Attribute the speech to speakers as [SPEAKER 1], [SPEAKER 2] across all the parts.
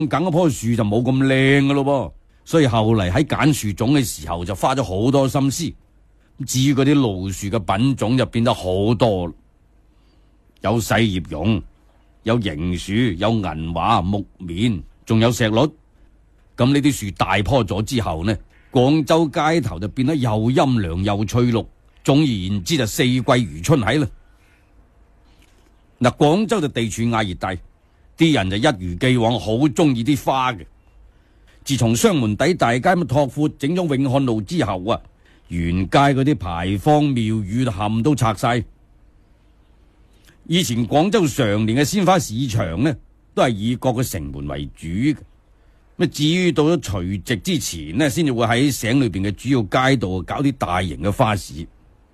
[SPEAKER 1] 梗嗰棵樹就冇咁靚噶咯噃。所以後嚟喺揀樹種嘅時候就花咗好多心思。至於嗰啲路樹嘅品種就變得好多，有細葉榕，有螢樹，有銀華、木棉，仲有石栗。咁呢啲樹大棵咗之後呢，廣州街頭就變得又陰涼又翠綠，總而言之就四季如春喺啦。嗱，廣州就地處亞熱帶，啲人就一如既往好中意啲花嘅。自從雙門底大街咁拓闊整咗永漢路之後啊，沿街嗰啲牌坊廟宇冚都拆晒。以前廣州常年嘅鮮花市場呢，都係以各個城門為主嘅。咁至於到咗除夕之前呢，先至會喺省裏邊嘅主要街道搞啲大型嘅花市。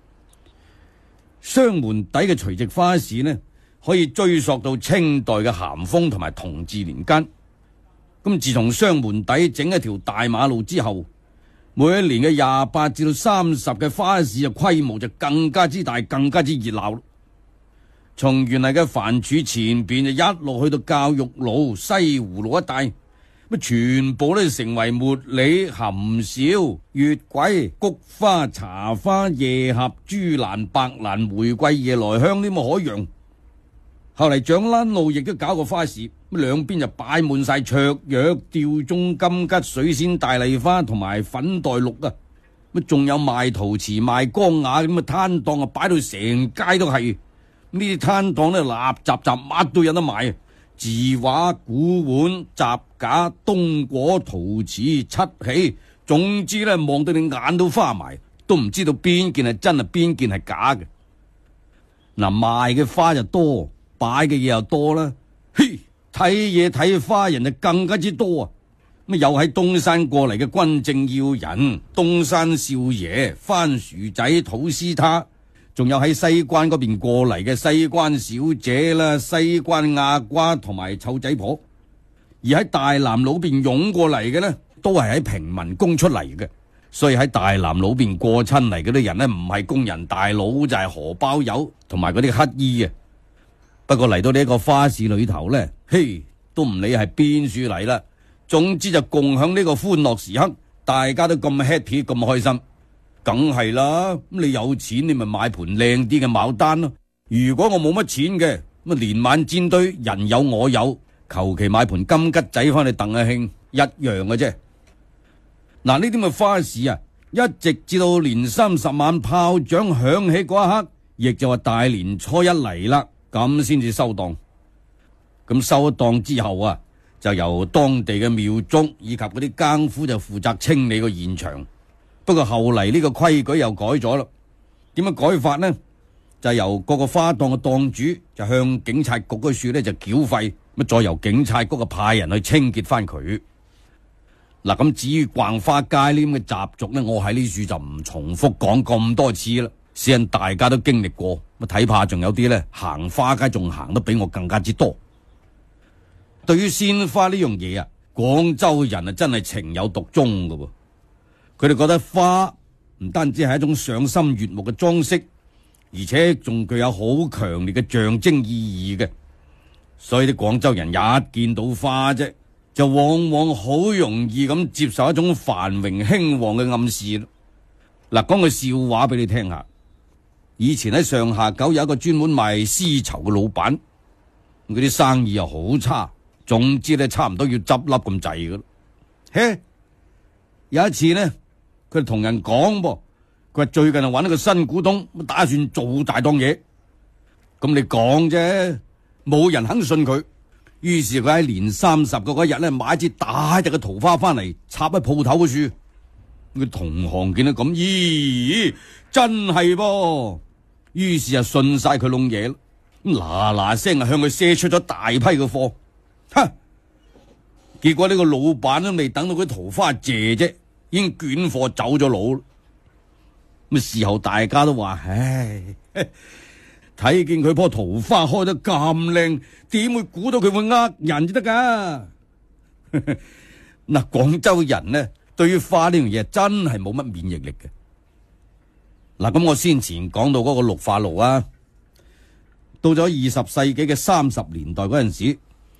[SPEAKER 1] 雙門底嘅除夕花市呢，可以追溯到清代嘅咸豐同埋同治年間。咁自從雙門底整一條大馬路之後，每一年嘅28至到30嘅花市嘅規模就更加之大，更加之熱鬧。從原嚟嘅藩署前邊就一路去到教育路、西湖路一帶，全部都成為茉莉、含笑、月桂、菊花、茶花、夜合、珠蘭、白蘭、玫瑰、夜來香呢咁海洋。後嚟長欄路亦都搞過花市，兩邊就擺滿晒雀藥、吊鐘、金桔、水仙、大麗花同埋粉黛綠啊！仲有賣陶瓷、賣缸瓦咁嘅攤檔啊，擺到成街都係。呢啲攤檔咧，立雜雜，乜都有得賣。字畫、古玩、雜架、冬果、陶瓷、漆器，總之咧，望到你眼都花埋，都唔知道邊件係真係邊件係假嘅。嗱，賣嘅花就多，擺嘅嘢又多啦。嘿，睇嘢睇花人就更加之多啊！咁又喺東山過嚟嘅軍政要人、東山少爺、番薯仔、土司他，仲有喺西關嗰邊過嚟嘅西關小姐啦、西關亞瓜同埋臭仔婆。而喺大南路邊湧過嚟嘅呢，都係喺平民工出嚟嘅。所以喺大南路邊過親嚟嗰啲人呢，唔係工人大佬就係荷包友同埋嗰啲乞衣啊。不過嚟到呢一個花市裏頭呢，嘿，都唔理係邊處嚟啦，總之就共享呢個歡樂時刻，大家都咁 happy 咁開心，梗係啦。咁你有錢你咪買盤靚啲嘅牡丹咯。如果我冇乜錢嘅，咁啊連晚煎堆，人有我有，求其買盤金桔仔翻去鄧下興一樣嘅啫。嗱，呢啲咁嘅花市啊，一直至到年30晚炮仗響起嗰一刻，亦就話大年初一嚟啦，咁先至收檔。咁收咗檔之後啊，就由當地嘅廟祝以及嗰啲更夫就負責清理個現場。不過後嚟呢個規矩又改咗啦。點樣改法呢？就由各個花檔嘅檔主就向警察局嗰處呢就繳費，咁再由警察局嘅派人去清潔翻佢。嗱，咁至於逛花街呢咁嘅習俗呢，我喺呢處就唔重複講咁多次啦，使人大家都經歷過，咁睇怕仲有啲呢行花街仲行得比我更加之多。對於鮮花呢樣嘢啊，廣州人啊真係情有獨鍾噶噃。佢哋覺得花唔單止係一種賞心悅目嘅裝飾，而且仲具有好強烈嘅象徵意義嘅。所以啲廣州人一見到花啫，就往往好容易咁接受一種繁榮興旺嘅暗示。嗱，講個笑話俾你聽下。以前喺上下九有一個專門賣絲綢嘅老闆，佢啲生意又好差，總之咧差唔多要執笠咁滯噶啦。嘿，有一次呢，佢同人講噃，佢話最近啊揾一個新股東，打算做大檔嘢。咁你講啫，冇人肯信佢。於是佢喺年30嗰日咧，買一支大隻嘅桃花翻嚟插喺鋪頭嘅樹。佢同行見到咁，咦，真係噃。於是就信晒佢弄嘢啦，嗱嗱聲啊向佢賒出咗大批嘅貨。哈！結果呢個老闆都未等到佢桃花謝啫，已經捲貨走咗佬。咁事後大家都話，唉，睇見佢棵桃花開得咁靚，點會估到佢會呃人至得噶？嗱，廣州人呢，對於花呢樣嘢真係冇乜免疫力嘅。嗱，咁我先前講到嗰個綠化爐啊，到咗20世紀嘅30年代嗰陣時，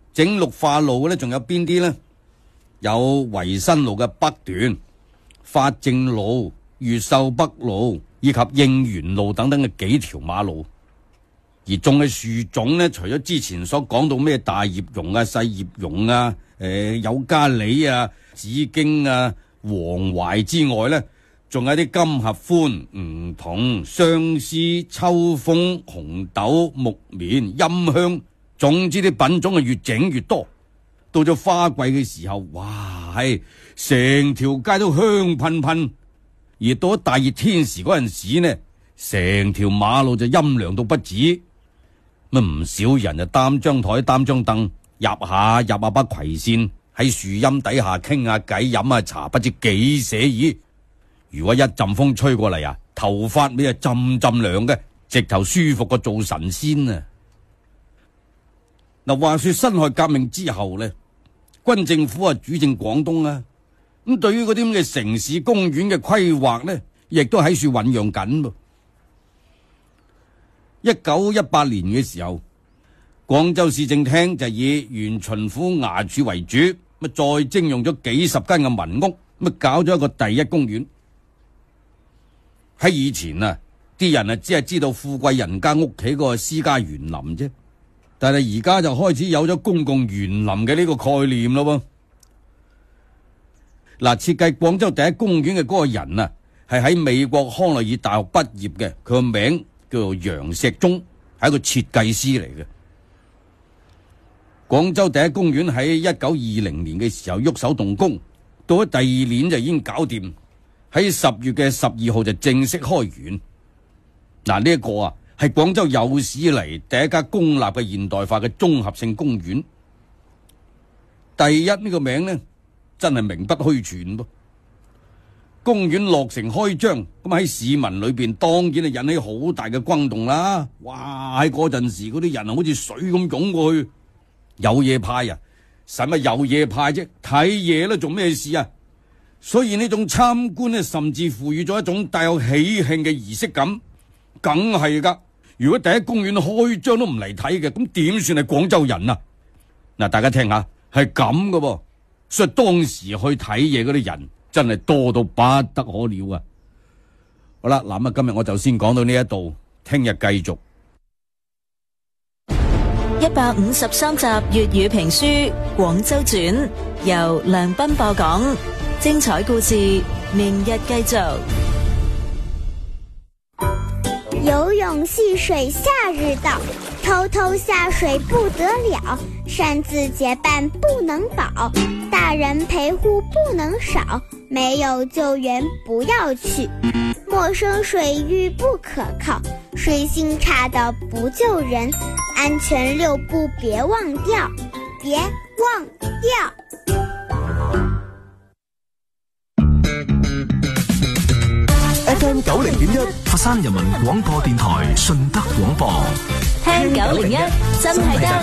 [SPEAKER 1] 整綠化路咧，仲有邊啲呢？有維新路嘅北段、法政路、越秀北路以及應元路等等嘅幾條馬路。而種嘅樹種呢，除咗之前所講到咩大葉榕啊、細葉榕啊、有加利啊、紫荊啊、黃槐之外呢，仲有啲金合歡、梧桐、相思、秋風、紅豆、木棉、陰香，總之啲品種係越整越多。到咗花季嘅時候，哇，係成條街都香噴噴。而到咗大熱天時嗰陣時呢，成條馬路就陰涼到不止。乜唔少人就擔張台擔張凳，入下把葵扇喺樹蔭底下傾下偈飲下茶，不知幾寫意。如果一陣風吹過嚟啊，頭髮尾啊浸涼嘅，直頭舒服過做神仙啊！嗱，話說辛亥革命之後呢，軍政府啊主政廣東啊，咁對於嗰啲咁嘅城市公園嘅規劃呢，亦都喺處醞釀緊噃。1918年嘅時候，廣州市政廳就以原巡撫衙署為主，再徵用咗幾十間嘅民屋，搞咗一個第一公園。喺以前啊，啲人啊只係知道富貴人家屋企嗰個私家園林啫，但係而家就開始有咗公共園林嘅呢個概念咯。嗱，設計廣州第一公園嘅嗰個人啊，係喺美國康奈爾大學畢業嘅，佢個名叫做楊石忠，係一個設計師嚟嘅。廣州第一公園喺1920年嘅時候喐手動工，到咗第二年就已經搞掂，喺10月嘅12號就正式開園。嗱，呢一個啊係廣州有史以嚟第一家公立嘅現代化嘅綜合性公園。第一呢個名呢，真係名不虛傳噃。公園落成開張，咁喺市民裏邊當然係引起好大嘅轟動啦！哇，喺嗰陣時嗰啲人好似水咁湧過去，有嘢派啊，使乜有嘢派啫？睇嘢啦，做咩事啊？所以呢種參觀呢，甚至賦予咗一種帶有喜慶嘅儀式感，梗係噶。如果第一公園開張都唔嚟睇嘅，咁點算係廣州人啊？嗱，大家聽下，係咁噶噃，所以當時去睇嘢嗰啲人真係多到不得可了啊！好啦，嗱，今日我就先講到呢一度，聽日繼續。
[SPEAKER 2] 153集粵語評書《廣州傳》，由梁斌播講，精彩故事明日繼續。
[SPEAKER 3] 游泳戏水夏日到，偷偷下水不得了，擅自结伴不能保，大人陪护不能少，没有救援不要去，陌生水域不可靠，水性差的不救人，安全6步别忘掉，别忘掉。
[SPEAKER 4] FM 90.1佛山人民廣播電台順德廣播，
[SPEAKER 2] 聽901真係得。